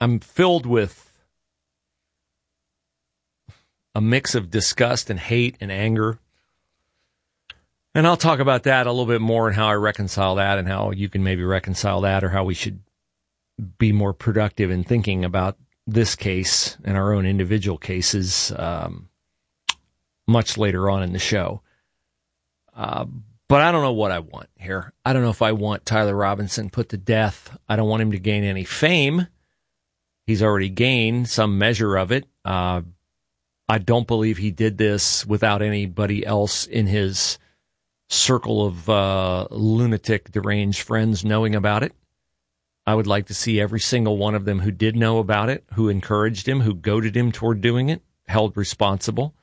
I'm filled with a mix of disgust and hate and anger. And I'll talk about that a little bit more and how I reconcile that and how you can maybe reconcile that, or how we should be more productive in thinking about this case and our own individual cases much later on in the show. But I don't know what I want here. I don't know if I want Tyler Robinson put to death. I don't want him to gain any fame. He's already gained some measure of it. I don't believe he did this without anybody else in his circle of lunatic, deranged friends knowing about it. I would like to see every single one of them who did know about it, who encouraged him, who goaded him toward doing it, held responsible.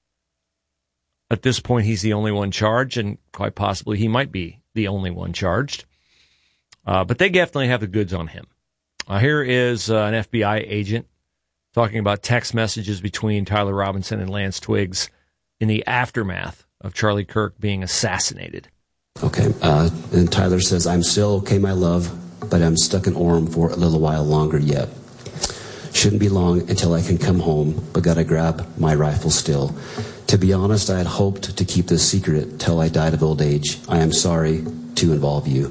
At this point, he's the only one charged, and quite possibly he might be the only one charged. But they definitely have the goods on him. Here is an FBI agent talking about text messages between Tyler Robinson and Lance Twiggs in the aftermath of Charlie Kirk being assassinated. Okay, and Tyler says, "I'm still okay, my love, but I'm stuck in Orem for a little while longer yet. Shouldn't be long until I can come home, but gotta grab my rifle still. To be honest, I had hoped to keep this secret till I died of old age. I am sorry to involve you."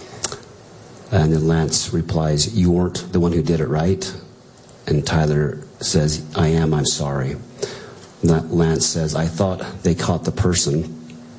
And then Lance replies, "You weren't the one who did it, right?" And Tyler says, "I am, I'm sorry." Lance says, "I thought they caught the person."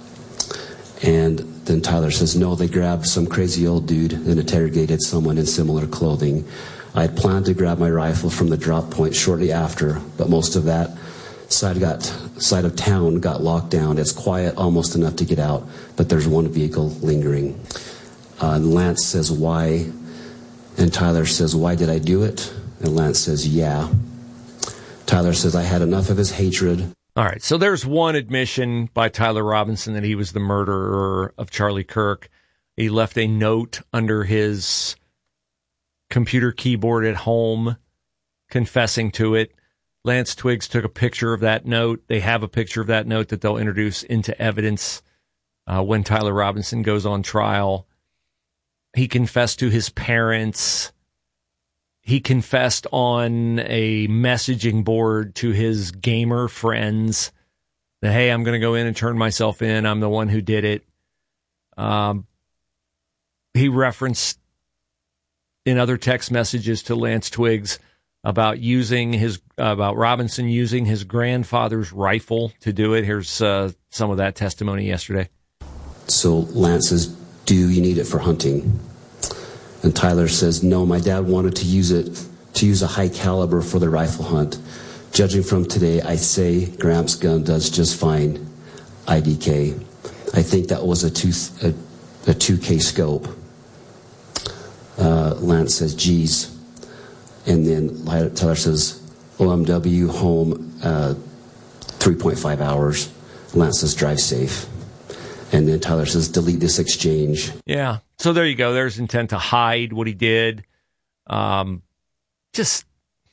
And then Tyler says, "No, they grabbed some crazy old dude and interrogated someone in similar clothing. I had planned to grab my rifle from the drop point shortly after, but most of that side of town got locked down. It's quiet, almost enough to get out, but there's one vehicle lingering." And Lance says, "Why?" And Tyler says, "Why did I do it?" And Lance says, "Yeah." Tyler says, "I had enough of his hatred." All right, so there's one admission by Tyler Robinson that he was the murderer of Charlie Kirk. He left a note under his computer keyboard at home confessing to it. Lance Twiggs took a picture of that note. They have a picture of that note that they'll introduce into evidence when Tyler Robinson goes on trial. He confessed to his parents. He confessed on a messaging board to his gamer friends that, hey, I'm going to go in and turn myself in. I'm the one who did it. He referenced in other text messages to Lance Twiggs about Robinson using his grandfather's rifle to do it. Here's some of that testimony yesterday. So Lance says, "Do you need it for hunting?" And Tyler says, "No, my dad wanted to use a high caliber for the rifle hunt. Judging from today, I say Gramps' gun does just fine. IDK. I think that was a 2K scope." Lance says, "Geez." And then Tyler says, "OMW home 3.5 hours. Lance says, "Drive safe." And then Tyler says, "Delete this exchange." Yeah. So there you go. There's intent to hide what he did. Just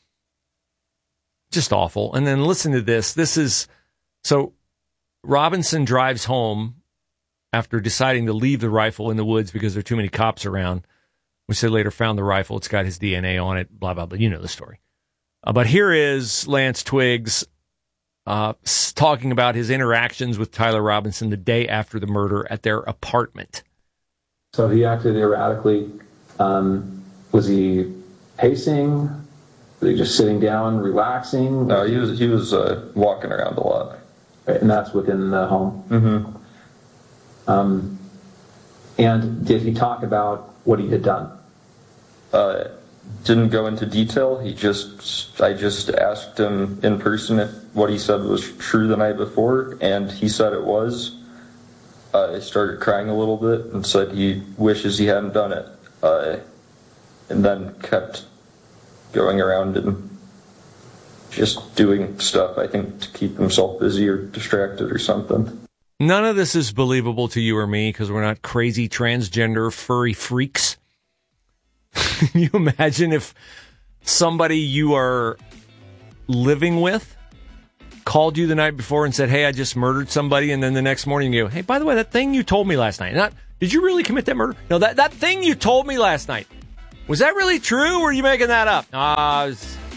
awful. And then listen to this. So Robinson drives home after deciding to leave the rifle in the woods because there are too many cops around, which they later found the rifle. It's got his DNA on it, blah, blah, blah. You know the story. But here is Lance Twiggs talking about his interactions with Tyler Robinson the day after the murder at their apartment. So he acted erratically. Was he pacing? Was he just sitting down, relaxing? No, he was walking around a lot. Right, and that's within the home? Mm-hmm. And did he talk about what he had done? Didn't go into detail. I just asked him in person if what he said was true the night before, and he said it was. I started crying a little bit and said he wishes he hadn't done it, and then kept going around and just doing stuff, I think, to keep himself busy or distracted or something. None of this is believable to you or me because we're not crazy transgender furry freaks. Can you imagine if somebody you are living with called you the night before and said, "Hey, I just murdered somebody," and then the next morning you go, "Hey, by the way, that thing you told me last night, did you really commit that murder? No, that thing you told me last night, Was that really true, or were you making that up? I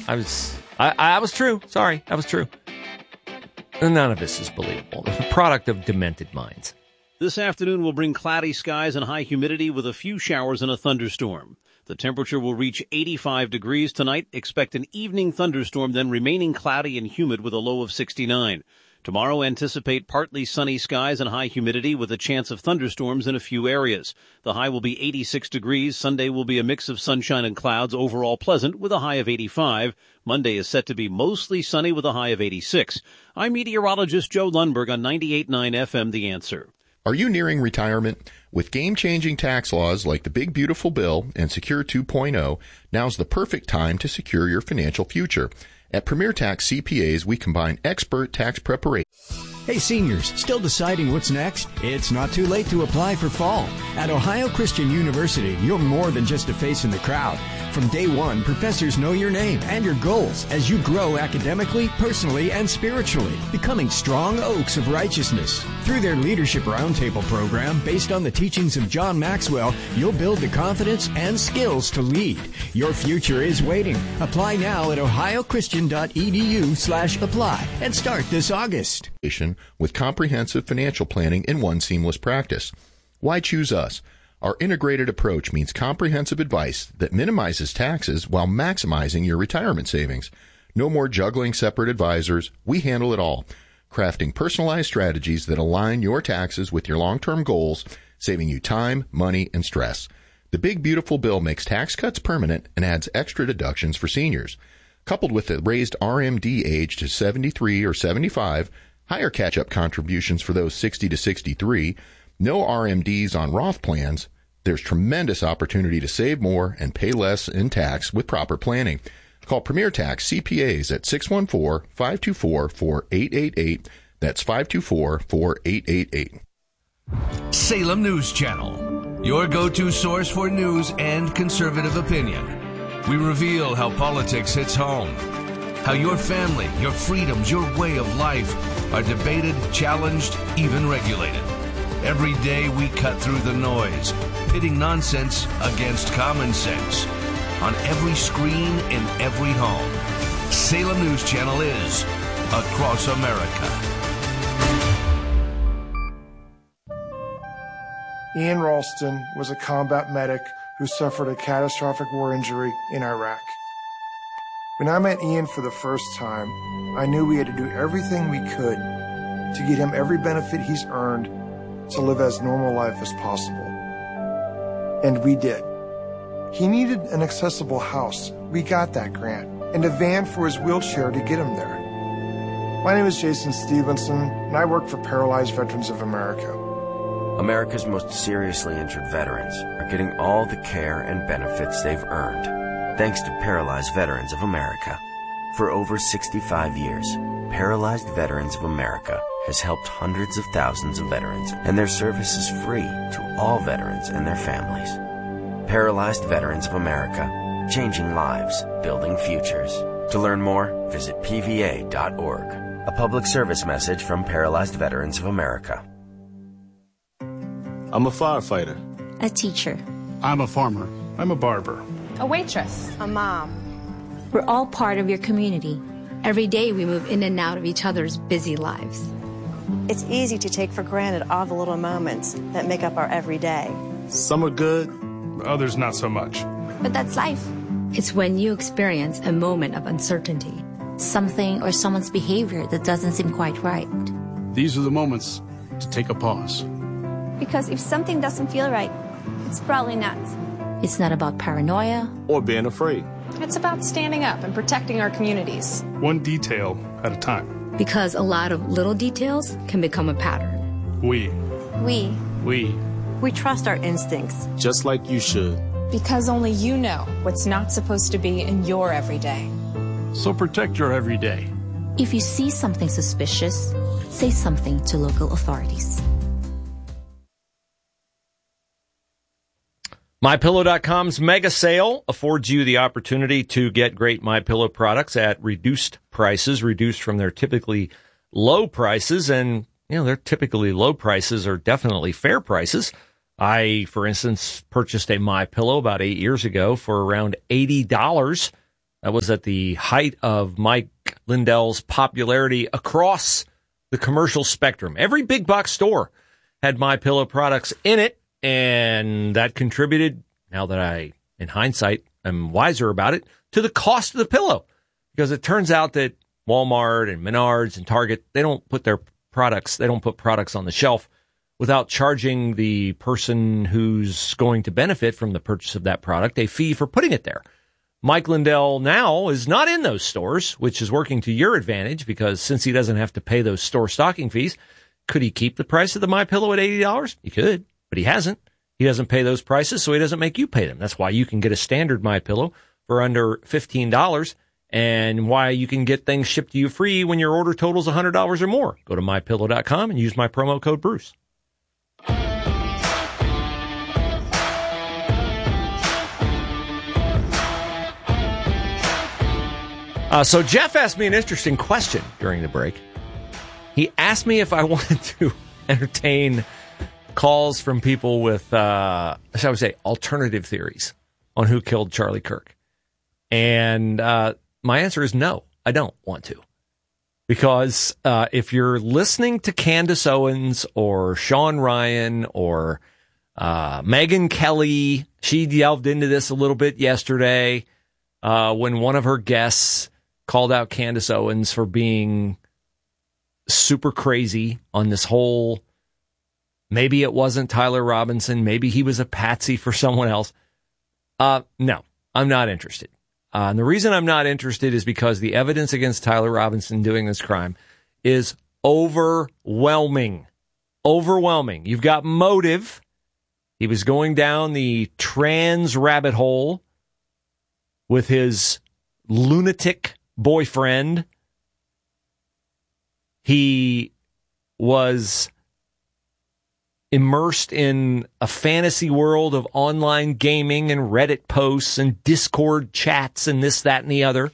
was true. Sorry, that was true. None of this is believable. It's a product of demented minds. This afternoon will bring cloudy skies and high humidity with a few showers and a thunderstorm. The temperature will reach 85 degrees tonight. Expect an evening thunderstorm, then remaining cloudy and humid with a low of 69. Tomorrow, anticipate partly sunny skies and high humidity with a chance of thunderstorms in a few areas. The high will be 86 degrees. Sunday will be a mix of sunshine and clouds, overall pleasant with a high of 85. Monday is set to be mostly sunny with a high of 86. I'm meteorologist Joe Lundberg on 98.9 FM, The Answer. Are you nearing retirement? With game-changing tax laws like the Big Beautiful Bill and Secure 2.0, now's the perfect time to secure your financial future. At Premier Tax CPAs, we combine expert tax preparation. Hey seniors, still deciding what's next? It's not too late to apply for fall. At Ohio Christian University, you're more than just a face in the crowd. From day one, professors know your name and your goals as you grow academically, personally, and spiritually, becoming strong oaks of righteousness. Through their Leadership Roundtable program, based on the teachings of John Maxwell, you'll build the confidence and skills to lead. Your future is waiting. Apply now at ohiochristian.edu/apply and start this August. With comprehensive financial planning in one seamless practice. Why choose us? Our integrated approach means comprehensive advice that minimizes taxes while maximizing your retirement savings. No more juggling separate advisors. We handle it all, crafting personalized strategies that align your taxes with your long-term goals, saving you time, money, and stress. The Big Beautiful Bill makes tax cuts permanent and adds extra deductions for seniors. Coupled with the raised RMD age to 73 or 75, higher catch-up contributions for those 60 to 63, no RMDs on Roth plans, there's tremendous opportunity to save more and pay less in tax with proper planning. Call Premier Tax CPAs at 614-524-4888. That's 524-4888. Salem News Channel, your go-to source for news and conservative opinion. We reveal how politics hits home, how your family, your freedoms, your way of life are debated, challenged, even regulated. Every day we cut through the noise, pitting nonsense against common sense. On every screen, in every home, Salem News Channel is across America. Ian Ralston was a combat medic who suffered a catastrophic war injury in Iraq. When I met Ian for the first time, I knew we had to do everything we could to get him every benefit he's earned to live as normal life as possible. And we did. He needed an accessible house. We got that grant. And a van for his wheelchair to get him there. My name is Jason Stevenson, and I work for Paralyzed Veterans of America. America's most seriously injured veterans are getting all the care and benefits they've earned, thanks to Paralyzed Veterans of America. For over 65 years, Paralyzed Veterans of America has helped hundreds of thousands of veterans, and their service is free to all veterans and their families. Paralyzed Veterans of America, changing lives, building futures. To learn more, visit pva.org. A public service message from Paralyzed Veterans of America. I'm a firefighter. A teacher. I'm a farmer. I'm a barber. A waitress. A mom. We're all part of your community. Every day we move in and out of each other's busy lives. It's easy to take for granted all the little moments that make up our everyday. Some are good, others not so much. But that's life. It's when you experience a moment of uncertainty. Something or someone's behavior that doesn't seem quite right. These are the moments to take a pause. Because if something doesn't feel right, it's probably not. It's not about paranoia or being afraid. It's about standing up and protecting our communities. One detail at a time. Because a lot of little details can become a pattern. We trust our instincts. Just like you should. Because only you know what's not supposed to be in your everyday. So protect your everyday. If you see something suspicious, say something to local authorities. MyPillow.com's mega sale affords you the opportunity to get great MyPillow products at reduced prices, reduced from their typically low prices. And, their typically low prices are definitely fair prices. I, for instance, purchased a MyPillow about 8 years ago for around $80. That was at the height of Mike Lindell's popularity across the commercial spectrum. Every big box store had MyPillow products in it, and that contributed, now that I, in hindsight, am wiser about it, to the cost of the pillow. Because it turns out that Walmart and Menards and Target, they don't put products on the shelf without charging the person who's going to benefit from the purchase of that product a fee for putting it there. Mike Lindell now is not in those stores, which is working to your advantage, because since he doesn't have to pay those store stocking fees, could he keep the price of the MyPillow at $80? He could, but he hasn't. He doesn't pay those prices, so he doesn't make you pay them. That's why you can get a standard MyPillow for under $15, and why you can get things shipped to you free when your order totals $100 or more. Go to MyPillow.com and use my promo code Bruce. So Jeff asked me an interesting question during the break. He asked me if I wanted to entertain calls from people with, shall we say, alternative theories on who killed Charlie Kirk. And my answer is no, I don't want to. Because if you're listening to Candace Owens or Sean Ryan or Megyn Kelly, she delved into this a little bit yesterday when one of her guests called out Candace Owens for being super crazy on this whole, maybe it wasn't Tyler Robinson, maybe he was a patsy for someone else. No, I'm not interested. And the reason I'm not interested is because the evidence against Tyler Robinson doing this crime is overwhelming. Overwhelming. You've got motive. He was going down the trans rabbit hole with his lunatic boyfriend. He was immersed in a fantasy world of online gaming and Reddit posts and Discord chats and this, that, and the other.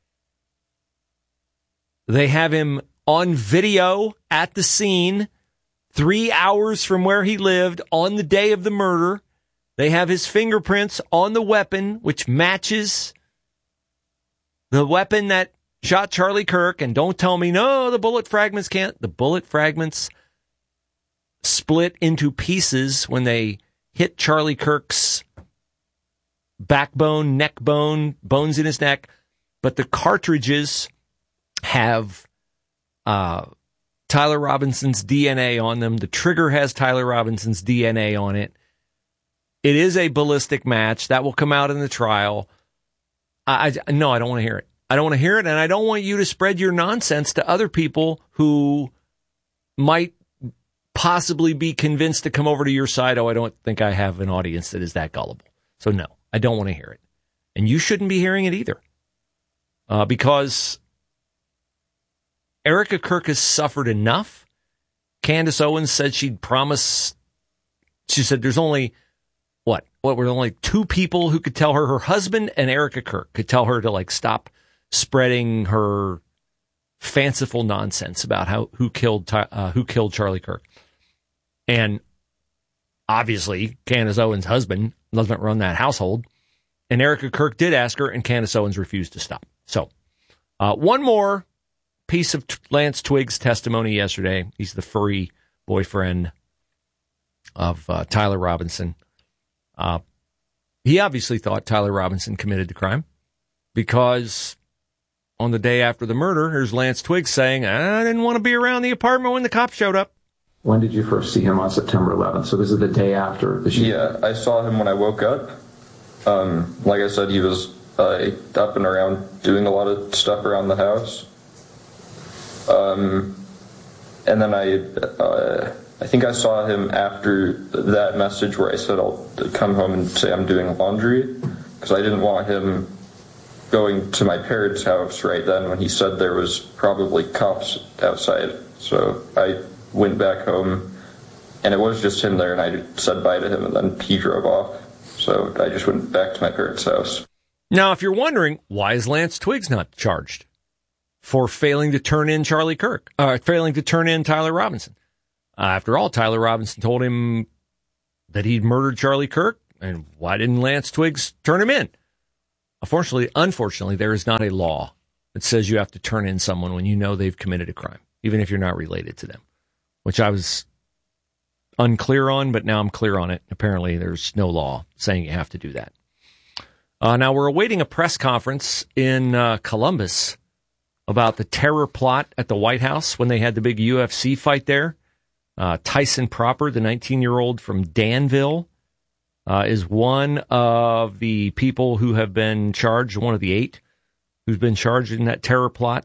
They have him on video at the scene 3 hours from where he lived on the day of the murder. They have his fingerprints on the weapon, which matches the weapon that shot Charlie Kirk. And don't tell me, no, the bullet fragments can't. The bullet fragments split into pieces when they hit Charlie Kirk's backbone, neck bone, bones in his neck. But the cartridges have Tyler Robinson's DNA on them. The trigger has Tyler Robinson's DNA on it. It is a ballistic match. That will come out in the trial. No, I don't want to hear it. I don't want to hear it, and I don't want you to spread your nonsense to other people who might possibly be convinced to come over to your side. Oh, I don't think I have an audience that is that gullible. So no, I don't want to hear it. And you shouldn't be hearing it either. Because Erica Kirk has suffered enough. Candace Owens said she'd promised, she said there's only, were only two people who could tell her, her husband and Erica Kirk could tell her to stop spreading her fanciful nonsense about who killed Charlie Kirk. And obviously Candace Owens' husband doesn't run that household. And Erica Kirk did ask her, and Candace Owens refused to stop. So one more piece of Lance Twiggs' testimony yesterday. He's the furry boyfriend of Tyler Robinson. He obviously thought Tyler Robinson committed the crime because on the day after the murder, here's Lance Twiggs saying, I didn't want to be around the apartment when the cops showed up. When did you first see him on September 11th? So this is the day after the shooting? Yeah, I saw him when I woke up. Like I said, he was up and around doing a lot of stuff around the house. And then I think I saw him after that message where I said I'll come home and say I'm doing laundry, because I didn't want him going to my parents' house right then when he said there was probably cops outside. So I went back home, and it was just him there, and I said bye to him, and then he drove off. So I just went back to my parents' house. Now, if you're wondering, why is Lance Twiggs not charged for failing to turn in Charlie Kirk, failing to turn in Tyler Robinson? After all, Tyler Robinson told him that he'd murdered Charlie Kirk, and why didn't Lance Twiggs turn him in? Unfortunately, there is not a law that says you have to turn in someone when you know they've committed a crime, even if you're not related to them, which I was unclear on, but now I'm clear on it. Apparently, there's no law saying you have to do that. Now, we're awaiting a press conference in Columbus about the terror plot at the White House when they had the big UFC fight there. Tyson Proper, the 19-year-old from Danville, is one of the people who have been charged, one of the 8 who's been charged in that terror plot.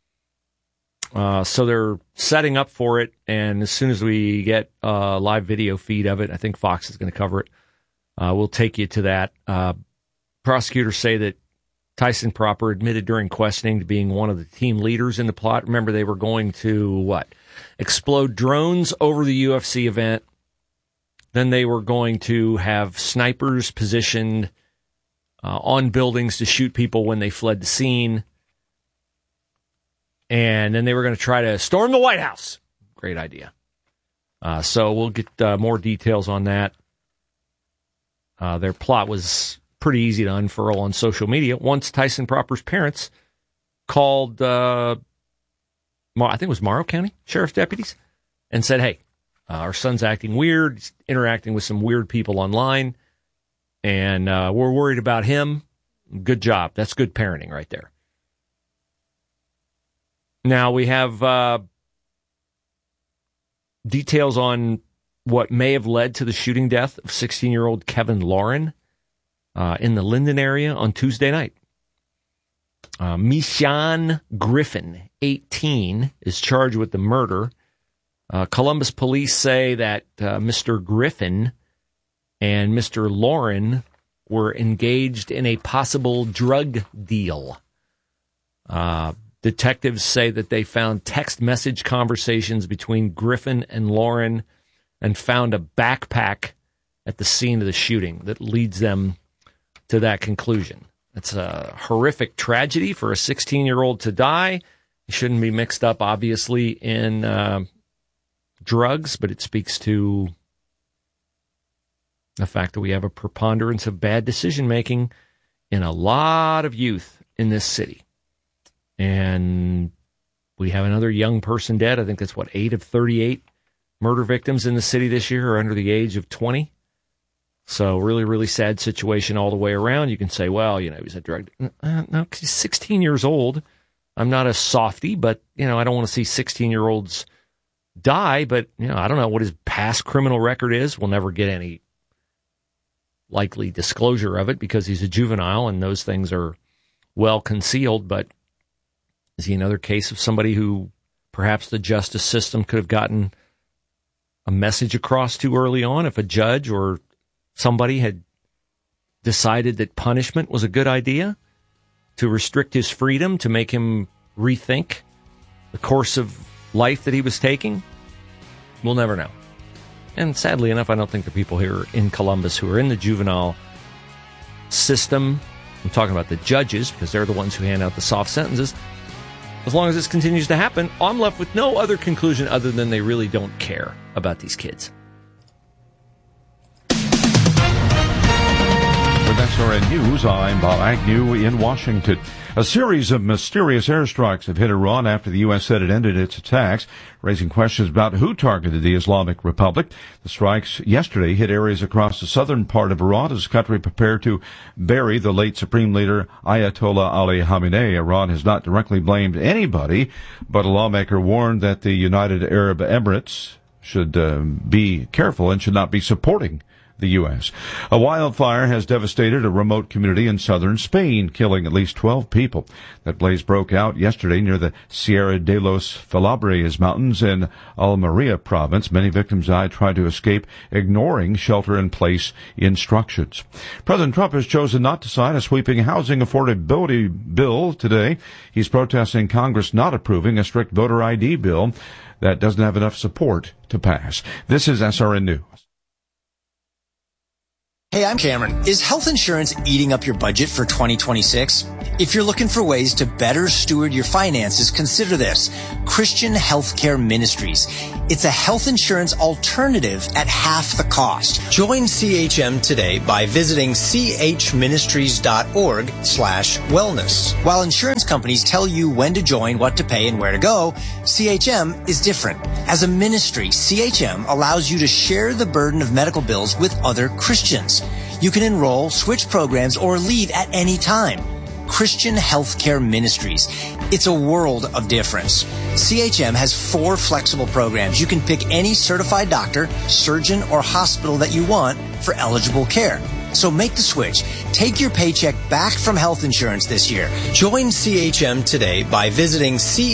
So they're setting up for it, and as soon as we get a live video feed of it, I think Fox is going to cover it, we'll take you to that. Prosecutors say that Tyson Proper admitted during questioning to being one of the team leaders in the plot. Remember, they were going to, explode drones over the UFC event. Then they were going to have snipers positioned on buildings to shoot people when they fled the scene. And then they were going to try to storm the White House. Great idea. So we'll get more details on that. Their plot was pretty easy to unfurl on social media once Tyson Proper's parents called, I think it was Morrow County Sheriff's deputies, and said, hey, our son's acting weird, he's interacting with some weird people online, and we're worried about him. Good job. That's good parenting right there. Now we have details on what may have led to the shooting death of 16-year-old Kevin Lauren in the Linden area on Tuesday night. Mishan Griffin, 18, is charged with the murder. Columbus police say that Mr. Griffin and Mr. Lauren were engaged in a possible drug deal. Detectives say that they found text message conversations between Griffin and Lauren and found a backpack at the scene of the shooting that leads them to that conclusion. It's a horrific tragedy for a 16-year-old to die. It shouldn't be mixed up, obviously, in drugs, but it speaks to the fact that we have a preponderance of bad decision-making in a lot of youth in this city. And we have another young person dead. I think that's, 8 of 38 murder victims in the city this year are under the age of 20. So really, really sad situation all the way around. You can say, well, he's a drug. No, he's 16 years old. I'm not a softie, but, I don't want to see 16-year-olds die. But, I don't know what his past criminal record is. We'll never get any likely disclosure of it because he's a juvenile and those things are well concealed. But is he another case of somebody who perhaps the justice system could have gotten a message across too early on if a judge or somebody had decided that punishment was a good idea to restrict his freedom, to make him rethink the course of life that he was taking? We'll never know. And sadly enough, I don't think the people here in Columbus who are in the juvenile system, I'm talking about the judges because they're the ones who hand out the soft sentences, as long as this continues to happen, I'm left with no other conclusion other than they really don't care about these kids. With SRN News, I'm Bob Agnew in Washington. A series of mysterious airstrikes have hit Iran after the U.S. said it ended its attacks, raising questions about who targeted the Islamic Republic. The strikes yesterday hit areas across the southern part of Iran as the country prepared to bury the late Supreme Leader Ayatollah Ali Khamenei. Iran has not directly blamed anybody, but a lawmaker warned that the United Arab Emirates should be careful and should not be supporting the U.S. A wildfire has devastated a remote community in southern Spain, killing at least 12 people. That blaze broke out yesterday near the Sierra de los Falabres mountains in Almeria province. Many victims died trying to escape, ignoring shelter-in-place instructions. President Trump has chosen not to sign a sweeping housing affordability bill today. He's protesting Congress not approving a strict voter ID bill that doesn't have enough support to pass. This is SRN News. Hey, I'm Cameron. Is health insurance eating up your budget for 2026? If you're looking for ways to better steward your finances, consider this. Christian Healthcare Ministries. It's a health insurance alternative at half the cost. Join CHM today by visiting chministries.org/wellness. While insurance companies tell you when to join, what to pay, and where to go, CHM is different. As a ministry, CHM allows you to share the burden of medical bills with other Christians. You can enroll, switch programs, or leave at any time. Christian Healthcare Ministries. It's a world of difference. CHM has 4 flexible programs. You can pick any certified doctor, surgeon, or hospital that you want for eligible care. So make the switch. Take your paycheck back from health insurance this year. Join CHM today by visiting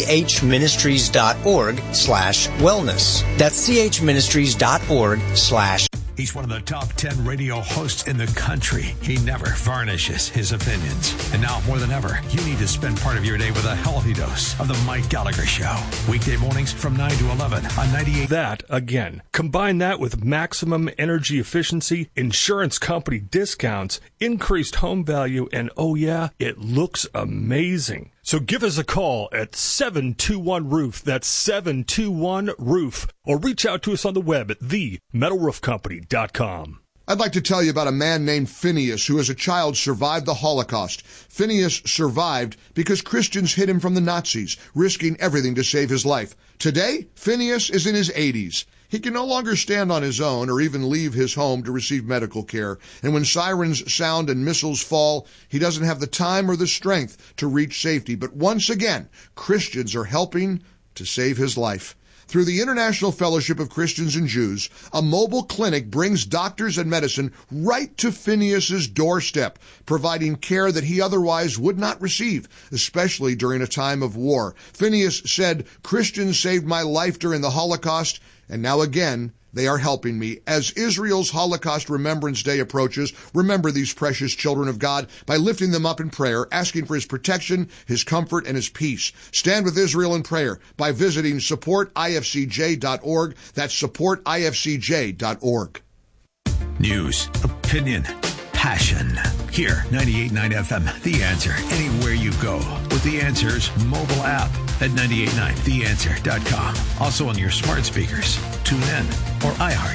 chministries.org/wellness. That's chministries.org/. He's one of the top 10 radio hosts in the country. He never varnishes his opinions. And now, more than ever, you need to spend part of your day with a healthy dose of The Mike Gallagher Show. Weekday mornings from 9 to 11 on 98. That, again, combine that with maximum energy efficiency, insurance company discounts, increased home value, and oh yeah, it looks amazing. So give us a call at 721-ROOF. That's 721-ROOF. Or reach out to us on the web at themetalroofcompany.com. I'd like to tell you about a man named Phineas who as a child survived the Holocaust. Phineas survived because Christians hid him from the Nazis, risking everything to save his life. Today, Phineas is in his 80s. He can no longer stand on his own or even leave his home to receive medical care. And when sirens sound and missiles fall, he doesn't have the time or the strength to reach safety. But once again, Christians are helping to save his life. Through the International Fellowship of Christians and Jews, a mobile clinic brings doctors and medicine right to Phineas's doorstep, providing care that he otherwise would not receive, especially during a time of war. Phineas said, "Christians saved my life during the Holocaust, and now again, they are helping me." As Israel's Holocaust Remembrance Day approaches, remember these precious children of God by lifting them up in prayer, asking for his protection, his comfort, and his peace. Stand with Israel in prayer by visiting supportifcj.org. That's supportifcj.org. News, opinion, passion. Here, 98.9 FM, The Answer. Anywhere you go with The Answer's mobile app at 989theanswer.com. Also on your smart speakers, TuneIn, or iHeart.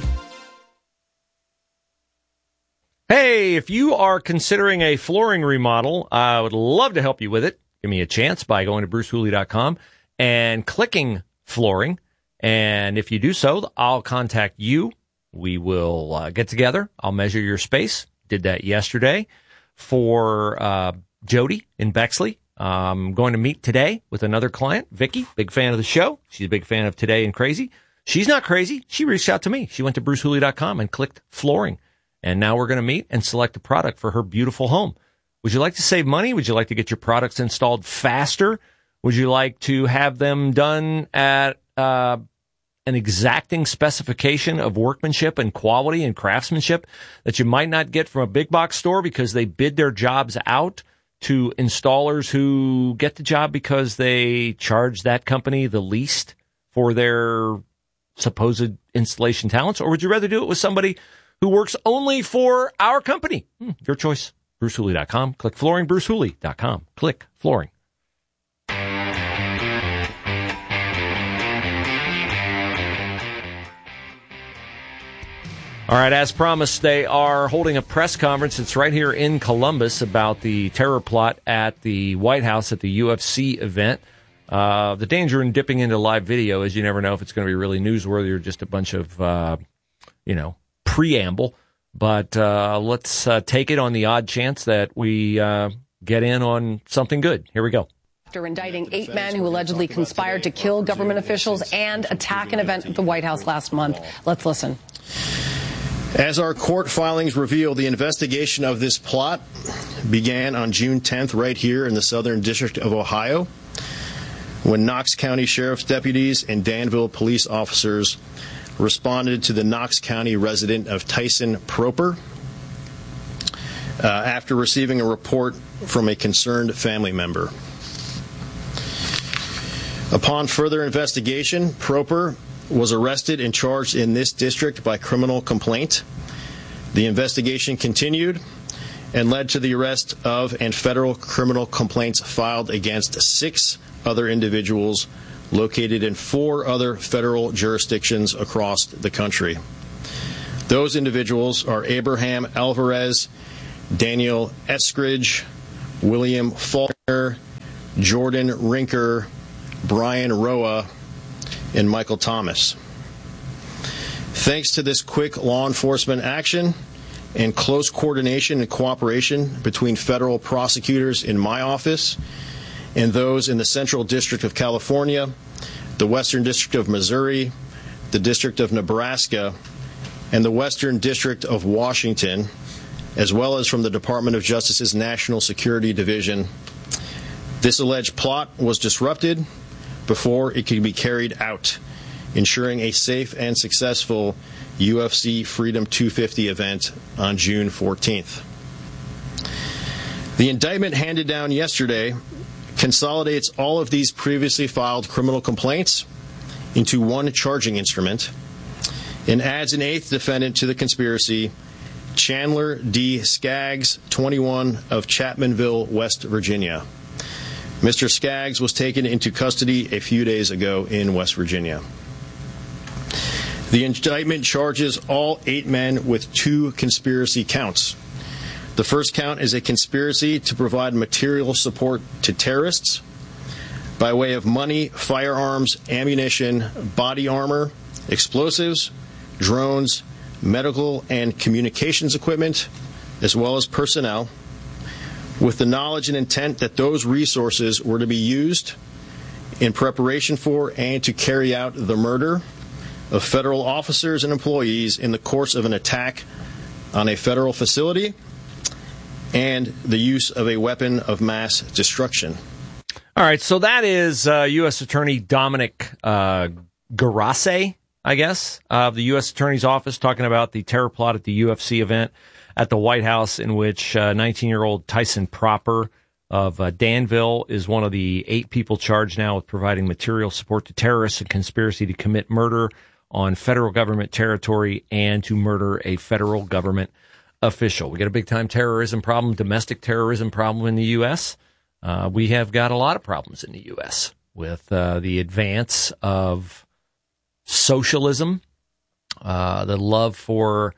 Hey, if you are considering a flooring remodel, I would love to help you with it. Give me a chance by going to brucehooley.com and clicking flooring. And if you do so, I'll contact you. We will get together. I'll measure your space. Did that yesterday for Jody in Bexley. I'm going to meet today with another client, Vicky, big fan of the show. She's a big fan of Today and Crazy. She's not crazy. She reached out to me. She went to brucehooley.com and clicked flooring. And now we're going to meet and select a product for her beautiful home. Would you like to save money? Would you like to get your products installed faster? Would you like to have them done at an exacting specification of workmanship and quality and craftsmanship that you might not get from a big box store because they bid their jobs out to installers who get the job because they charge that company the least for their supposed installation talents? Or would you rather do it with somebody who works only for our company? Your choice. BruceHooley.com. Click flooring. BruceHooley.com. Click flooring. All right, as promised, they are holding a press conference. It's right here in Columbus about the terror plot at the White House at the UFC event. The danger in dipping into live video is you never know if it's going to be really newsworthy or just a bunch of, preamble. But let's take it on the odd chance that we get in on something good. Here we go. After indicting 8 men who allegedly conspired to kill government officials and attack an event at the White House last month. Let's listen. As our court filings reveal, the investigation of this plot began on June 10th right here in the Southern District of Ohio when Knox County Sheriff's deputies and Danville police officers responded to the Knox County resident of Tyson Proper after receiving a report from a concerned family member. Upon further investigation, Proper was arrested and charged in this district by criminal complaint. The investigation continued and led to the arrest of and federal criminal complaints filed against 6 other individuals located in 4 other federal jurisdictions across the country. Those individuals are Abraham Alvarez, Daniel Eskridge, William Faulkner, Jordan Rinker, Brian Roa, and Michael Thomas. Thanks to this quick law enforcement action and close coordination and cooperation between federal prosecutors in my office and those in the Central District of California, the Western District of Missouri, the District of Nebraska, and the Western District of Washington, as well as from the Department of Justice's National Security Division, this alleged plot was disrupted before it could be carried out, ensuring a safe and successful UFC Freedom 250 event on June 14th. The indictment handed down yesterday consolidates all of these previously filed criminal complaints into one charging instrument and adds an 8th defendant to the conspiracy, Chandler D. Skaggs, 21, of Chapmanville, West Virginia. Mr. Skaggs was taken into custody a few days ago in West Virginia. The indictment charges all 8 men with 2 conspiracy counts. The first count is a conspiracy to provide material support to terrorists by way of money, firearms, ammunition, body armor, explosives, drones, medical and communications equipment, as well as personnel, with the knowledge and intent that those resources were to be used in preparation for and to carry out the murder of federal officers and employees in the course of an attack on a federal facility and the use of a weapon of mass destruction. All right, so that is U.S. Attorney Dominic Garase, I guess, of the U.S. Attorney's Office, talking about the terror plot at the UFC event at the White House, in which 19-year-old Tyson Proper of Danville is one of the 8 people charged now with providing material support to terrorists and conspiracy to commit murder on federal government territory and to murder a federal government official. We got a big-time terrorism problem, domestic terrorism problem in the U.S. We have got a lot of problems in the U.S. with the advance of socialism, the love for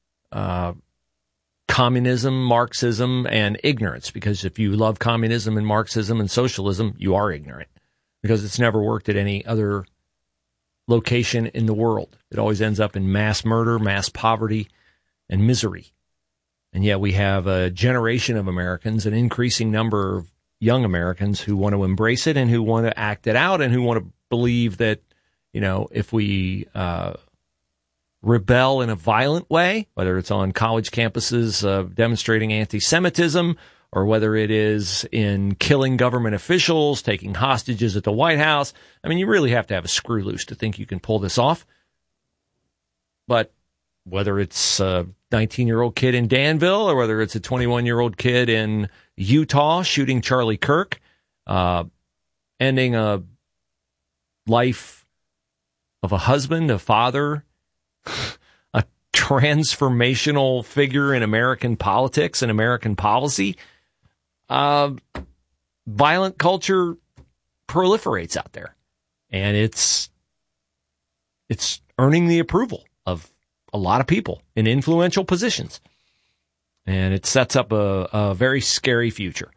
communism, Marxism, and ignorance. Because if you love communism and Marxism and socialism, you are ignorant, because it's never worked at any other location in the world. It always ends up in mass murder, mass poverty, and misery. And yet we have a generation of Americans, an increasing number of young Americans who want to embrace it and who want to act it out and who want to believe that, you know, if we rebel in a violent way, whether it's on college campuses demonstrating anti-Semitism, or whether it is in killing government officials, taking hostages at the White House. I mean, you really have to have a screw loose to think you can pull this off. But whether it's a 19-year-old kid in Danville or whether it's a 21-year-old kid in Utah shooting Charlie Kirk, ending a life of a husband, a father, a transformational figure in American politics and American policy, violent culture proliferates out there, and it's earning the approval of a lot of people in influential positions, and it sets up a very scary future.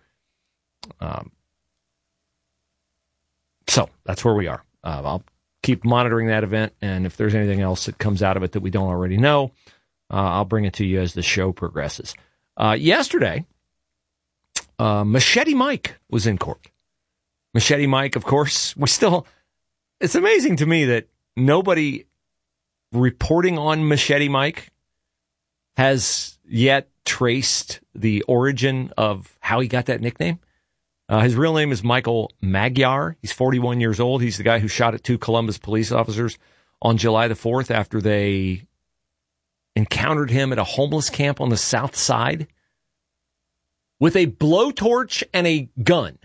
So that's where we are. I'll keep monitoring that event, and if there's anything else that comes out of it that we don't already know, I'll bring it to you as the show progresses. Yesterday, Machete Mike was in court. Machete Mike, of course, it's amazing to me that nobody reporting on Machete Mike has yet traced the origin of how he got that nickname. His real name is Michael Magyar. He's 41 years old. He's the guy who shot at 2 Columbus police officers on July the 4th after they encountered him at a homeless camp on the South Side with a blowtorch and a gun.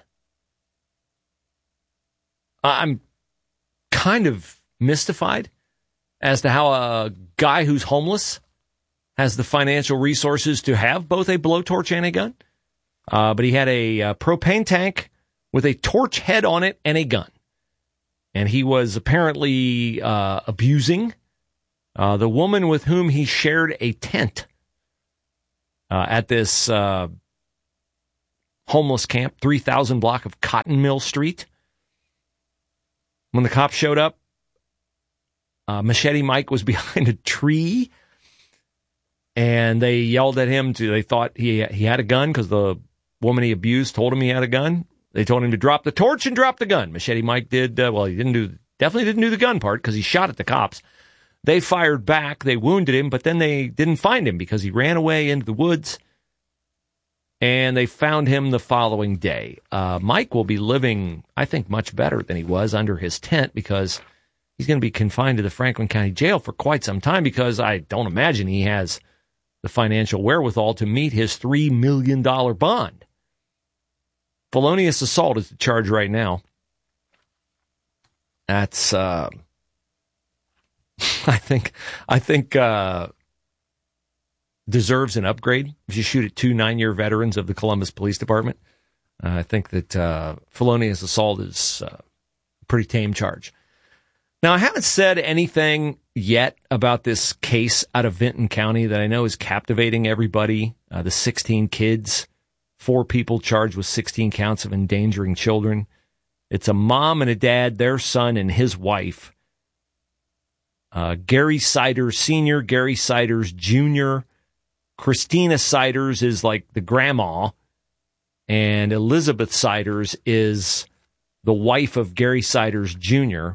I'm kind of mystified as to how a guy who's homeless has the financial resources to have both a blowtorch and a gun. But he had a propane tank with a torch head on it and a gun. And he was apparently abusing the woman with whom he shared a tent at this homeless camp, 3000 block of Cotton Mill Street. When the cops showed up, Machete Mike was behind a tree, and they yelled at him. They thought he had a gun because the woman he abused told him he had a gun. They told him to drop the torch and drop the gun. Machete Mike did, he definitely didn't do the gun part because he shot at the cops. They fired back. They wounded him, but then they didn't find him because he ran away into the woods, and they found him the following day. Mike will be living, I think, much better than he was under his tent because he's going to be confined to the Franklin County Jail for quite some time because I don't imagine he has the financial wherewithal to meet his $3 million bond. Felonious assault is the charge right now. That's, I think, deserves an upgrade. If you shoot at 2 9-year veterans of the Columbus Police Department, I think that felonious assault is a pretty tame charge. Now, I haven't said anything yet about this case out of Vinton County that I know is captivating everybody. The 16 kids. 4 people charged with 16 counts of endangering children. It's a mom and a dad, their son and his wife. Gary Siders Sr., Gary Siders Jr., Christina Siders is like the grandma, and Elizabeth Siders is the wife of Gary Siders Jr.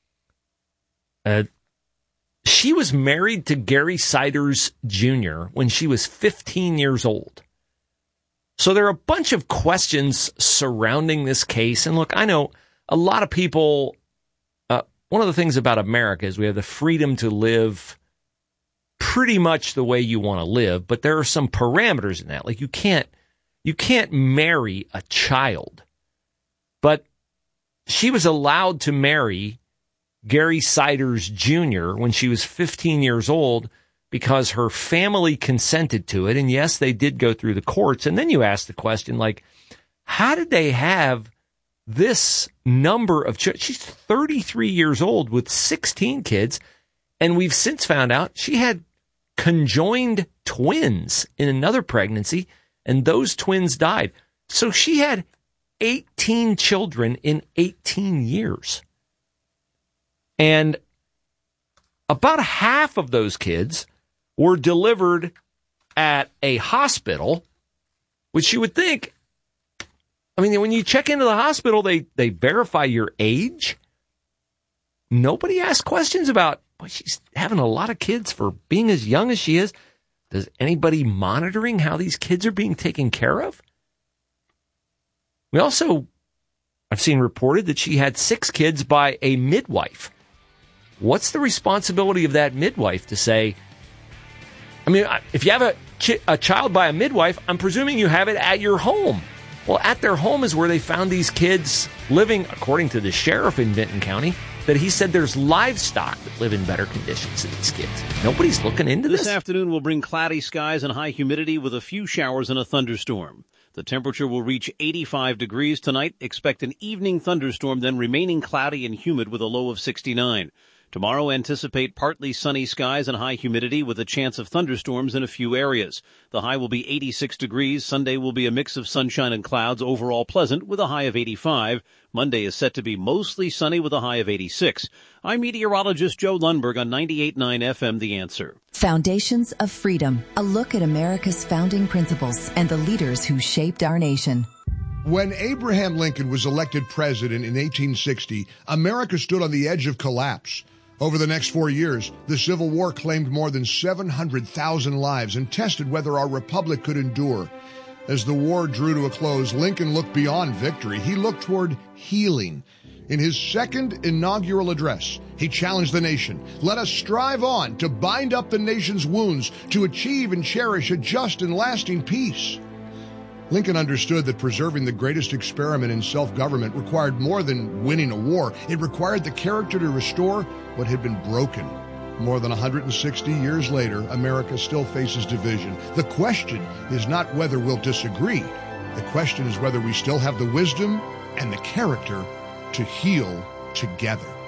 She was married to Gary Siders Jr. when she was 15 years old. So there are a bunch of questions surrounding this case. And look, I know a lot of people, one of the things about America is we have the freedom to live pretty much the way you want to live, but there are some parameters in that. Like you can't marry a child. But she was allowed to marry Gary Siders Jr. when she was 15 years old because her family consented to it. And yes, they did go through the courts. And then you ask the question, like, how did they have this number of children? She's 33 years old with 16 kids. And we've since found out she had conjoined twins in another pregnancy, and those twins died. So she had 18 children in 18 years. And about half of those kids were delivered at a hospital, which you would think, I mean, when you check into the hospital, they verify your age. Nobody asks questions about, well, she's having a lot of kids for being as young as she is. Does anybody monitoring how these kids are being taken care of? I've seen reported that she had 6 kids by a midwife. What's the responsibility of that midwife to say, I mean, if you have a child by a midwife, I'm presuming you have it at your home. Well, at their home is where they found these kids living, according to the sheriff in Vinton County, that he said there's livestock that live in better conditions than these kids. Nobody's looking into this. This afternoon will bring cloudy skies and high humidity with a few showers and a thunderstorm. The temperature will reach 85 degrees tonight. Expect an evening thunderstorm, then remaining cloudy and humid with a low of 69. Tomorrow, anticipate partly sunny skies and high humidity with a chance of thunderstorms in a few areas. The high will be 86 degrees. Sunday will be a mix of sunshine and clouds, overall pleasant with a high of 85. Monday is set to be mostly sunny with a high of 86. I'm meteorologist Joe Lundberg on 98.9 FM The Answer. Foundations of Freedom, a look at America's founding principles and the leaders who shaped our nation. When Abraham Lincoln was elected president in 1860, America stood on the edge of collapse. Over the next 4 years, the Civil War claimed more than 700,000 lives and tested whether our republic could endure. As the war drew to a close, Lincoln looked beyond victory. He looked toward healing. In his second inaugural address, he challenged the nation. Let us strive on to bind up the nation's wounds, to achieve and cherish a just and lasting peace. Lincoln understood that preserving the greatest experiment in self-government required more than winning a war. It required the character to restore what had been broken. More than 160 years later, America still faces division. The question is not whether we'll disagree. The question is whether we still have the wisdom and the character to heal together.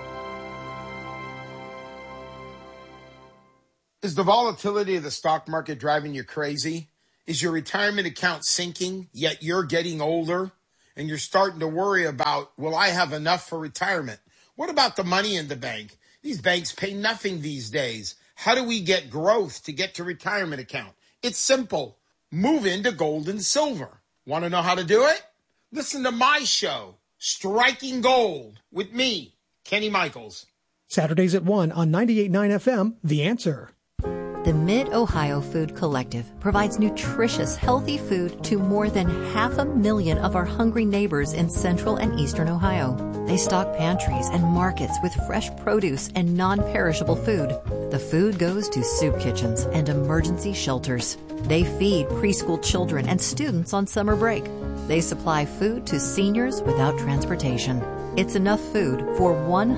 Is the volatility of the stock market driving you crazy? Is your retirement account sinking, yet you're getting older and you're starting to worry about, will I have enough for retirement? What about the money in the bank? These banks pay nothing these days. How do we get growth to get to retirement account? It's simple. Move into gold and silver. Want to know how to do it? Listen to my show, Striking Gold, with me, Kenny Michaels. Saturdays at 1 on 98.9 FM, The Answer. The Mid-Ohio Food Collective provides nutritious, healthy food to more than 500,000 of our hungry neighbors in central and eastern Ohio. They stock pantries and markets with fresh produce and non-perishable food. The food goes to soup kitchens and emergency shelters. They feed preschool children and students on summer break. They supply food to seniors without transportation. It's enough food for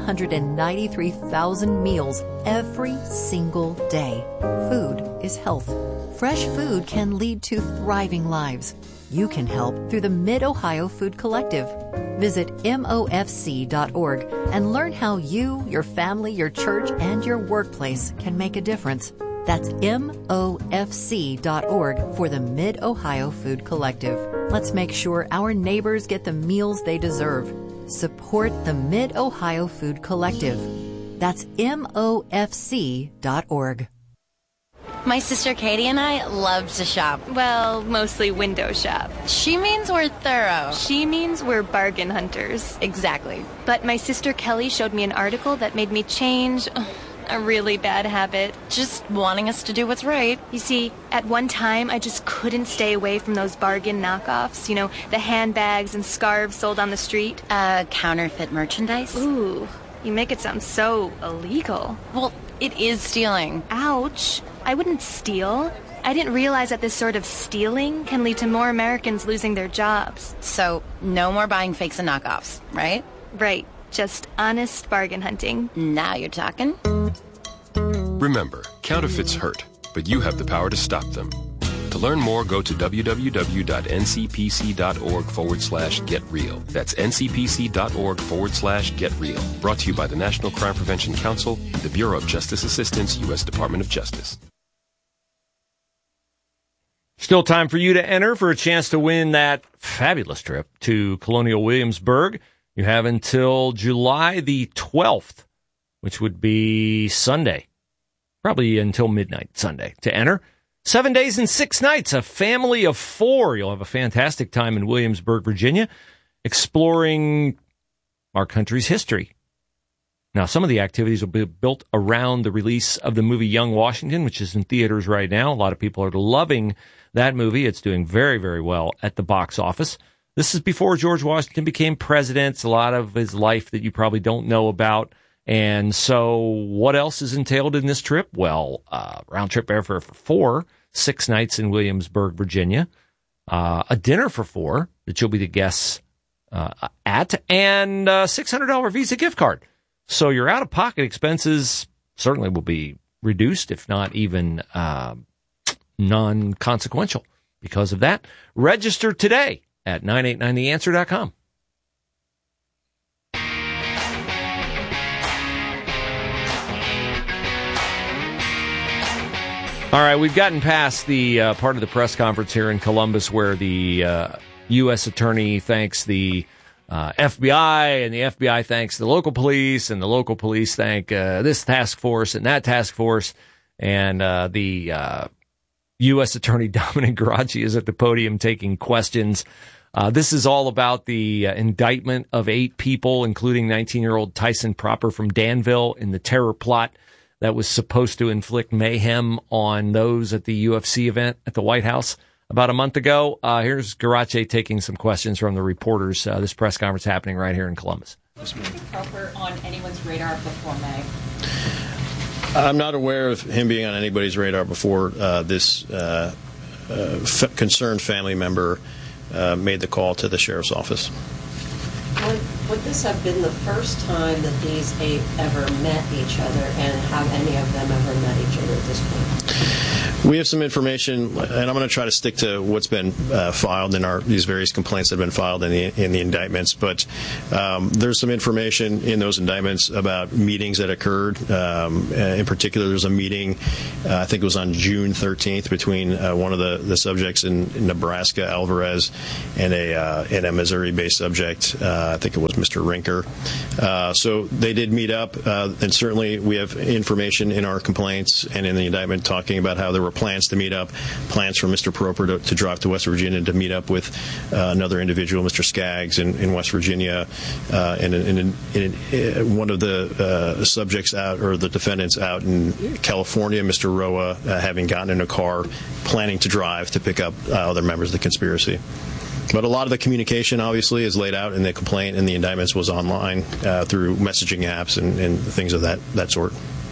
193,000 meals every single day. Food is health. Fresh food can lead to thriving lives. You can help through the Mid-Ohio Food Collective. Visit MOFC.org and learn how you, your family, your church, and your workplace can make a difference. That's MOFC.org for the Mid-Ohio Food Collective. Let's make sure our neighbors get the meals they deserve. Support the Mid-Ohio Food Collective. That's MOFC.org. My sister Katie and I love to shop. Well, mostly window shop. She means we're thorough. She means we're bargain hunters. Exactly. But my sister Kelly showed me an article that made me change a really bad habit. Just wanting us to do what's right. You see, at one time, I just couldn't stay away from those bargain knockoffs. You know, the handbags and scarves sold on the street. Counterfeit merchandise? Ooh, you make it sound so illegal. Well, it is stealing. Ouch. I wouldn't steal. I didn't realize that this sort of stealing can lead to more Americans losing their jobs. So, no more buying fakes and knockoffs, right? Right. Just honest bargain hunting. Now you're talking. Remember, counterfeits hurt, but you have the power to stop them. To learn more, go to www.ncpc.org/getreal. That's ncpc.org/getreal. Brought to you by the National Crime Prevention Council and the Bureau of Justice Assistance, U.S. Department of Justice. Still time for you to enter for a chance to win that fabulous trip to Colonial Williamsburg. You have until July the 12th, which would be Sunday, probably until midnight Sunday, to enter. 7 days and 6 nights, a family of 4. You'll have a fantastic time in Williamsburg, Virginia, exploring our country's history. Now, some of the activities will be built around the release of the movie Young Washington, which is in theaters right now. A lot of people are loving that movie. It's doing very, very well at the box office. This is before George Washington became president. It's a lot of his life that you probably don't know about. And so what else is entailed in this trip? Well, round trip airfare for 4, 6 nights in Williamsburg, Virginia, a dinner for 4 that you'll be the guests at, and a $600 Visa gift card. So your out-of-pocket expenses certainly will be reduced, if not even non-consequential because of that. Register today at 989theanswer.com. All right, we've gotten past the part of the press conference here in Columbus where the U.S. attorney thanks the FBI, and the FBI thanks the local police, and the local police thank this task force and that task force, and the U.S. Attorney Dominic Garacci is at the podium taking questions. This is all about the indictment of 8 people, including 19-year-old Tyson Proper from Danville, in the terror plot that was supposed to inflict mayhem on those at the UFC event at the White House about a month ago. Here's Garacci taking some questions from the reporters. This press conference happening right here in Columbus. Was Proper on anyone's radar before May? I'm not aware of him being on anybody's radar before this concerned family member made the call to the sheriff's office. Would this have been the first time that these 8 ever met each other, and have any of them ever met each other at this point? We have some information, and I'm going to try to stick to what's been filed in these various complaints that have been filed in the indictments. But there's some information in those indictments about meetings that occurred. In particular, there's a meeting, I think it was on June 13th, between one of the subjects in Nebraska, Alvarez, and a Missouri-based subject. I think it was Mr. Rinker. So they did meet up, and certainly we have information in our complaints and in the indictment talking about how there were plans to meet up, plans for Mr. Proper to drive to West Virginia to meet up with another individual, Mr. Skaggs, in West Virginia, and one of the subjects out, or the defendants out in California, Mr. Roa, having gotten in a car, planning to drive to pick up other members of the conspiracy. But a lot of the communication, obviously, is laid out in the complaint and the indictments was online through messaging apps and things of that sort.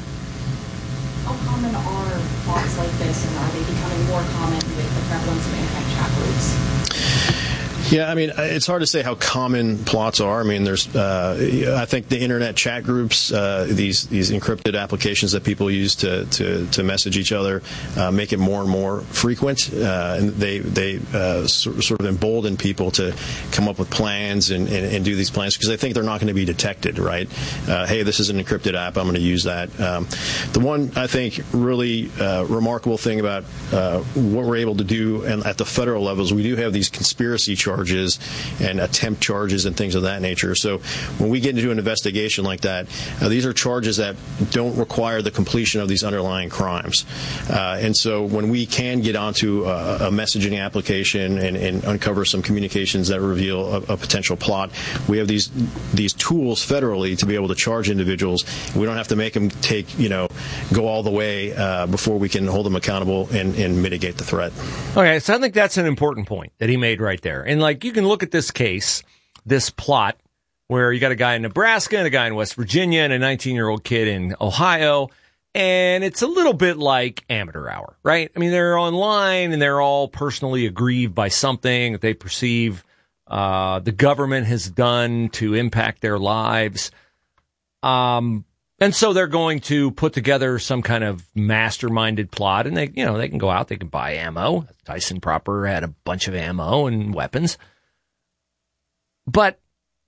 How common are plots like this, and are they becoming more common with the prevalence of internet chat groups? Yeah, I mean, it's hard to say how common plots are. I mean, there's, I think the internet chat groups, these encrypted applications that people use to message each other, make it more and more frequent, and they sort of embolden people to come up with plans and do these plans because they think they're not going to be detected, right? Hey, this is an encrypted app, I'm going to use that. The one, I think, really remarkable thing about what we're able to do and at the federal levels, we do have these conspiracy charges and attempt charges and things of that nature. So when we get into an investigation like that, these are charges that don't require the completion of these underlying crimes. And so when we can get onto a messaging application and uncover some communications that reveal a potential plot, we have these tools federally to be able to charge individuals. We don't have to make them go all the way before we can hold them accountable and mitigate the threat. Okay, so I think that's an important point that he made right there. And you can look at this case, this plot, where you got a guy in Nebraska and a guy in West Virginia and a 19-year-old kid in Ohio, and it's a little bit like amateur hour, right? I mean, they're online and they're all personally aggrieved by something that they perceive the government has done to impact their lives. And so they're going to put together some kind of masterminded plot, and they can go out, they can buy ammo. Tyson Proper had a bunch of ammo and weapons. But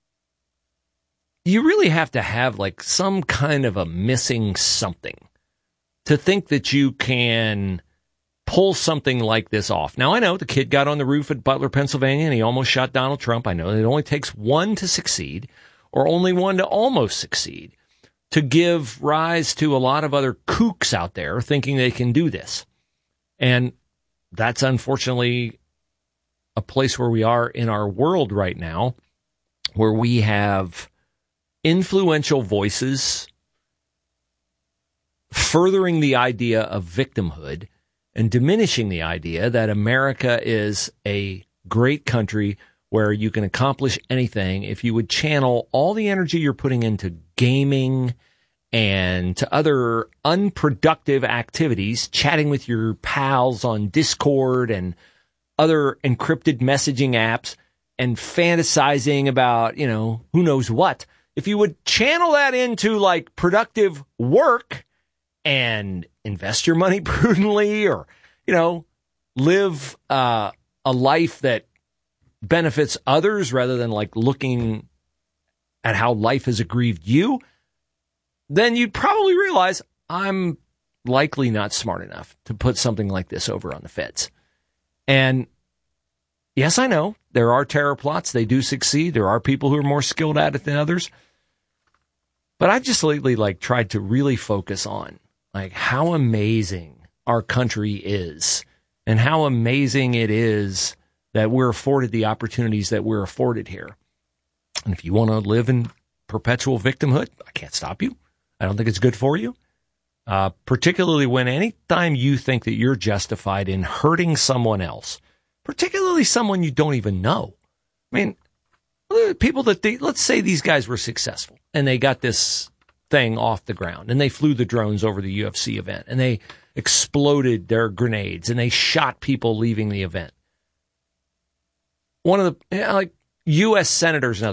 you really have to have some kind of a missing something to think that you can pull something like this off. Now, I know the kid got on the roof at Butler, Pennsylvania, and he almost shot Donald Trump. I know it only takes one to succeed, or only one to almost succeed, to give rise to a lot of other kooks out there thinking they can do this. And that's unfortunately a place where we are in our world right now, where we have influential voices furthering the idea of victimhood and diminishing the idea that America is a great country where you can accomplish anything if you would channel all the energy you're putting into gaming and to other unproductive activities, chatting with your pals on Discord and other encrypted messaging apps and fantasizing about, who knows what. If you would channel that into productive work and invest your money prudently, or, live a life that benefits others rather than looking at how life has aggrieved you, then you'd probably realize I'm likely not smart enough to put something like this over on the feds. And yes, I know there are terror plots. They do succeed. There are people who are more skilled at it than others. But I've just lately tried to really focus on how amazing our country is and how amazing it is that we're afforded the opportunities that we're afforded here. And if you want to live in perpetual victimhood, I can't stop you. I don't think it's good for you. Particularly when anytime you think that you're justified in hurting someone else, particularly someone you don't even know. I mean, people let's say these guys were successful and they got this thing off the ground and they flew the drones over the UFC event and they exploded their grenades and they shot people leaving the event. One of the U.S. senators and others,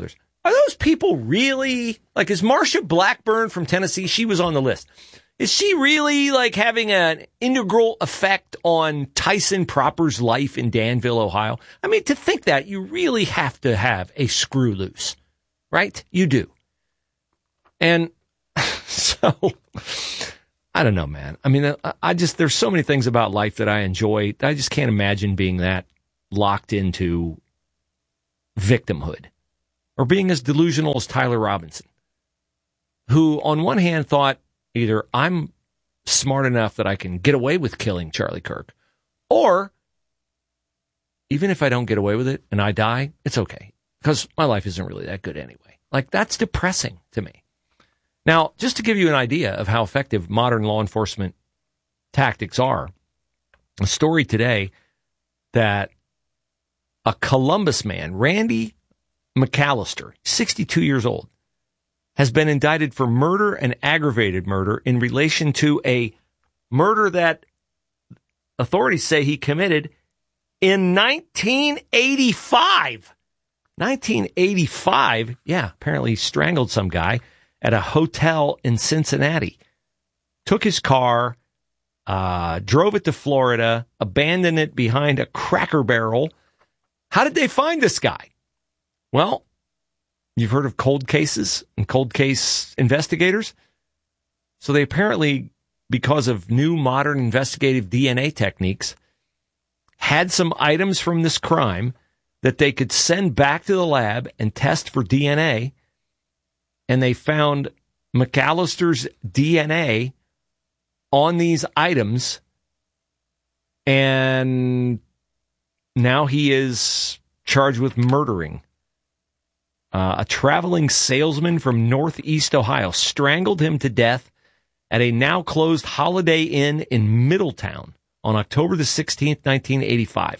Are those people really, like, is Marsha Blackburn from Tennessee, she was on the list. Is she really, like, having an integral effect on Tyson Proper's life in Danville, Ohio? I mean, to think that, you really have to have a screw loose, right? You do. And so, I don't know, man. I mean, there's so many things about life that I enjoy. I just can't imagine being that locked into victimhood. Or being as delusional as Tyler Robinson, who on one hand thought either I'm smart enough that I can get away with killing Charlie Kirk, or even if I don't get away with it and I die, it's okay, because my life isn't really that good anyway. Like, that's depressing to me. Now, just to give you an idea of how effective modern law enforcement tactics are, a story today that a Columbus man, Randy McAllister, 62 years old, has been indicted for murder and aggravated murder in relation to a murder that authorities say he committed in 1985. 1985, yeah, apparently he strangled some guy at a hotel in Cincinnati. Took his car, drove it to Florida, abandoned it behind a Cracker Barrel. How did they find this guy? Well, you've heard of cold cases and cold case investigators. So they apparently, because of new modern investigative DNA techniques, had some items from this crime that they could send back to the lab and test for DNA. And they found McAllister's DNA on these items. And now he is charged with murdering a traveling salesman from Northeast Ohio, strangled him to death at a now closed Holiday Inn in Middletown on October the 16th, 1985.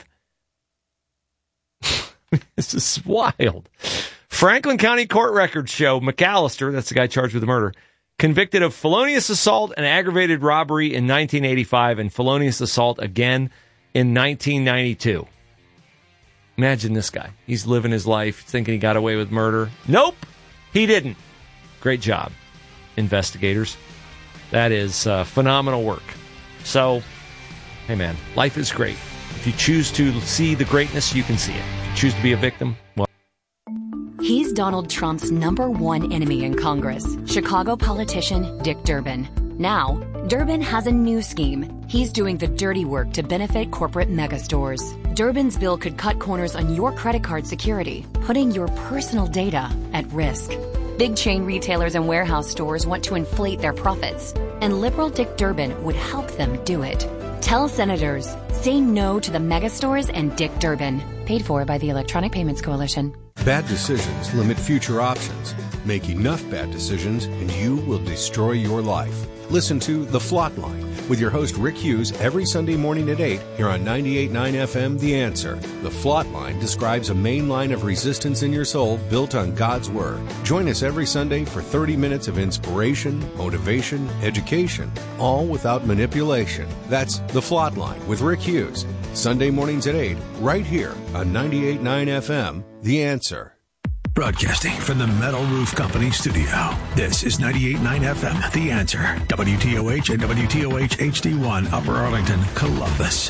This is wild. Franklin County court records show McAllister, that's the guy charged with the murder, convicted of felonious assault and aggravated robbery in 1985 and felonious assault again in 1992. Imagine this guy. He's living his life thinking he got away with murder. Nope, he didn't. Great job, investigators. That is phenomenal work. So, hey man, life is great. If you choose to see the greatness, you can see it. If you choose to be a victim, well. He's Donald Trump's #1 enemy in Congress, Chicago politician Dick Durbin. Now, Durbin has a new scheme. He's doing the dirty work to benefit corporate megastores. Durbin's bill could cut corners on your credit card security, putting your personal data at risk. Big chain retailers and warehouse stores want to inflate their profits, and liberal Dick Durbin would help them do it. Tell senators, say no to the megastores and Dick Durbin. Paid for by the Electronic Payments Coalition. Bad decisions limit future options. Make enough bad decisions and you will destroy your life. Listen to The Flot Line with your host Rick Hughes every Sunday morning at 8 here on 98.9 FM The Answer. The Flot Line describes a main line of resistance in your soul built on God's Word. Join us every Sunday for 30 minutes of inspiration, motivation, education, all without manipulation. That's The Flot Line with Rick Hughes. Sunday mornings at 8 right here on 98.9 FM The Answer. Broadcasting from the Metal Roof Company studio. This is 98.9 FM, The Answer. WTOH and WTOH HD1, Upper Arlington, Columbus.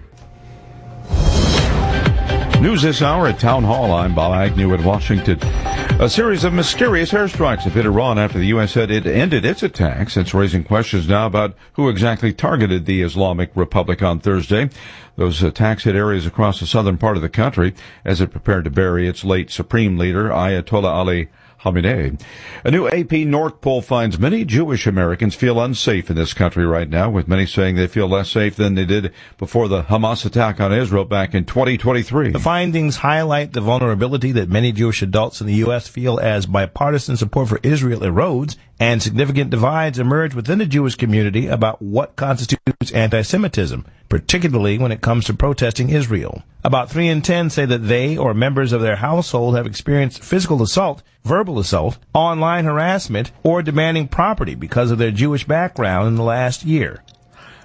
News this hour at Town Hall. I'm Bob Agnew in Washington. A series of mysterious airstrikes have hit Iran after the U.S. said it ended its attacks. It's raising questions now about who exactly targeted the Islamic Republic on Thursday. Those attacks hit areas across the southern part of the country as it prepared to bury its late supreme leader, Ayatollah Ali Khamenei. A new AP North poll finds many Jewish Americans feel unsafe in this country right now, with many saying they feel less safe than they did before the Hamas attack on Israel back in 2023. The findings highlight the vulnerability that many Jewish adults in the U.S. feel as bipartisan support for Israel erodes and significant divides emerge within the Jewish community about what constitutes anti-Semitism, particularly when it comes to protesting Israel. About 3 in 10 say that they or members of their household have experienced physical assault, verbal assault, online harassment, or demanding property because of their Jewish background in the last year.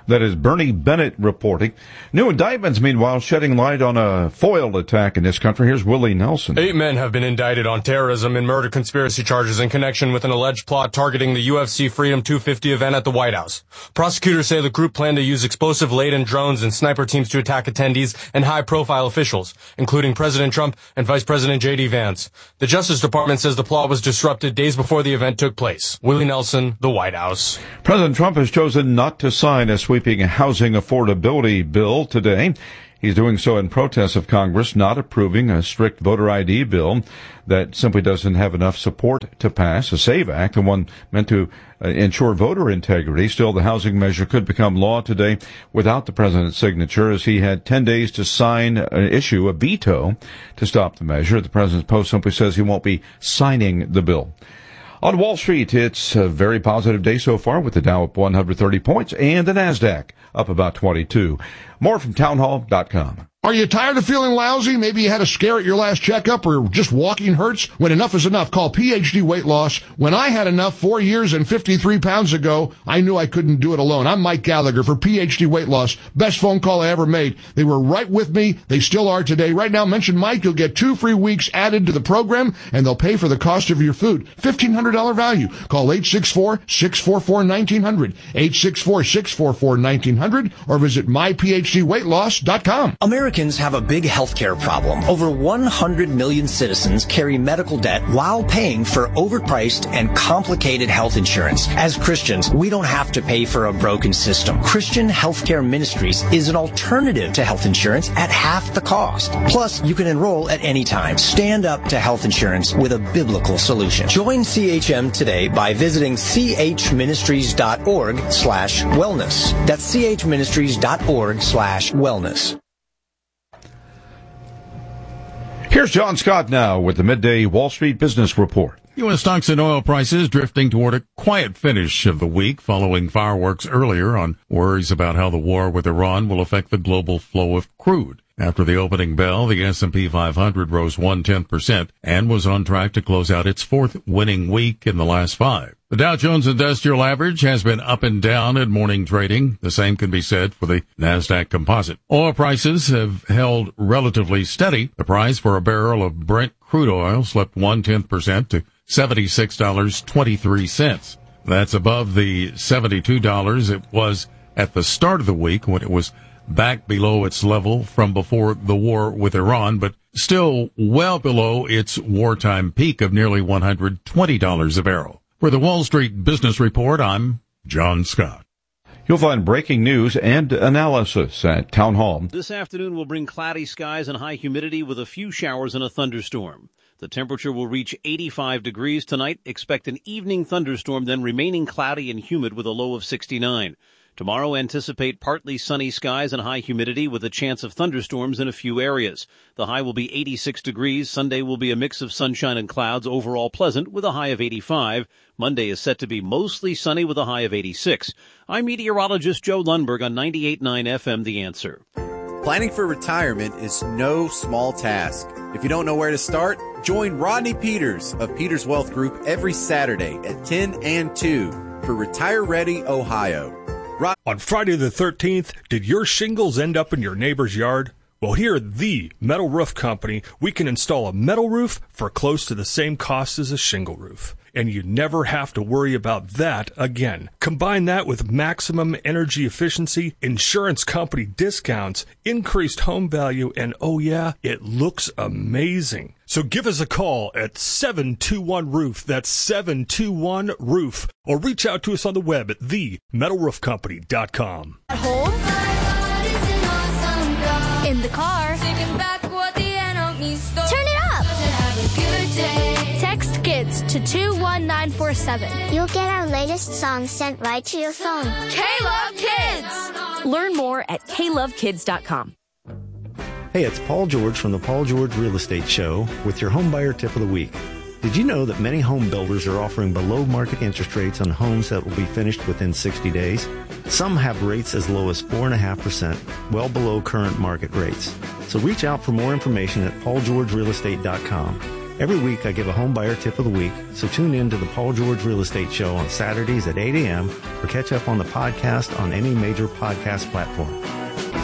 That is Bernie Bennett reporting. New indictments, meanwhile, shedding light on a foiled attack in this country. Here's Willie Nelson. 8 men have been indicted on terrorism and murder conspiracy charges in connection with an alleged plot targeting the UFC Freedom 250 event at the White House. Prosecutors say the group planned to use explosive-laden drones and sniper teams to attack attendees and high-profile officials, including President Trump and Vice President J.D. Vance. The Justice Department says the plot was disrupted days before the event took place. Willie Nelson, the White House. President Trump has chosen not to sign a sweeping housing affordability bill today. He's doing so in protest of Congress not approving a strict voter ID bill that simply doesn't have enough support to pass. A SAVE Act, the one meant to ensure voter integrity. Still, the housing measure could become law today without the president's signature, as he had 10 days to issue a veto to stop the measure. The president's post simply says he won't be signing the bill. On Wall Street, it's a very positive day so far, with the Dow up 130 points and the NASDAQ up about 22. More from townhall.com. Are you tired of feeling lousy? Maybe you had a scare at your last checkup, or just walking hurts? When enough is enough, call PhD Weight Loss. When I had enough 4 years and 53 pounds ago, I knew I couldn't do it alone. I'm Mike Gallagher for PhD Weight Loss. Best phone call I ever made. They were right with me. They still are today. Right now, mention Mike. You'll get 2 free weeks added to the program, and they'll pay for the cost of your food. $1,500 value. Call 864-644-1900, 864-644-1900, or visit myphdweightloss.com. Americans have a big healthcare problem. Over 100 million citizens carry medical debt while paying for overpriced and complicated health insurance. As Christians, we don't have to pay for a broken system. Christian Healthcare Ministries is an alternative to health insurance at half the cost. Plus, you can enroll at any time. Stand up to health insurance with a biblical solution. Join CHM today by visiting chministries.org/wellness. That's chministries.org/wellness. Here's John Scott now with the Midday Wall Street Business Report. U.S. stocks and oil prices drifting toward a quiet finish of the week following fireworks earlier on worries about how the war with Iran will affect the global flow of crude. After the opening bell, the S&P 500 rose 0.1% and was on track to close out its 4th winning week in the last 5. The Dow Jones Industrial Average has been up and down at morning trading. The same can be said for the NASDAQ Composite. Oil prices have held relatively steady. The price for a barrel of Brent crude oil slipped 0.1% to $76.23. That's above the $72 it was at the start of the week, when it was back below its level from before the war with Iran, but still well below its wartime peak of nearly $120 a barrel. For the Wall Street Business Report, I'm John Scott. You'll find breaking news and analysis at Town Hall. This afternoon will bring cloudy skies and high humidity with a few showers and a thunderstorm. The temperature will reach 85 degrees tonight. Expect an evening thunderstorm, then remaining cloudy and humid with a low of 69. Tomorrow, anticipate partly sunny skies and high humidity with a chance of thunderstorms in a few areas. The high will be 86 degrees. Sunday will be a mix of sunshine and clouds, overall pleasant with a high of 85. Monday is set to be mostly sunny with a high of 86. I'm meteorologist Joe Lundberg on 98.9 FM, The Answer. Planning for retirement is no small task. If you don't know where to start, join Rodney Peters of Peters Wealth Group every Saturday at 10 and 2 for Retire Ready Ohio. On Friday the 13th, did your shingles end up in your neighbor's yard? Well, here at the Metal Roof Company, we can install a metal roof for close to the same cost as a shingle roof. And you never have to worry about that again. Combine that with maximum energy efficiency, insurance company discounts, increased home value, and oh yeah, it looks amazing. So give us a call at 721-ROOF. That's 721-ROOF. Or reach out to us on the web at themetalroofcompany.com. At home? In the car? Turn it up! Text KIDS to 21947. You'll get our latest songs sent right to your phone. K-Love Kids! Learn more at klovekids.com. Hey, it's Paul George from the Paul George Real Estate Show with your home buyer tip of the week. Did you know that many home builders are offering below market interest rates on homes that will be finished within 60 days? Some have rates as low as 4.5%, well below current market rates. So reach out for more information at paulgeorgerealestate.com. Every week I give a home buyer tip of the week, so tune in to the Paul George Real Estate Show on Saturdays at 8 a.m. or catch up on the podcast on any major podcast platform.